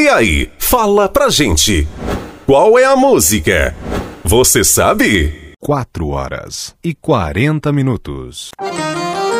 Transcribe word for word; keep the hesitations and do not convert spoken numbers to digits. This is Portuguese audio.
E aí, fala pra gente. Qual é a música? Você sabe? Quatro horas e quarenta minutos.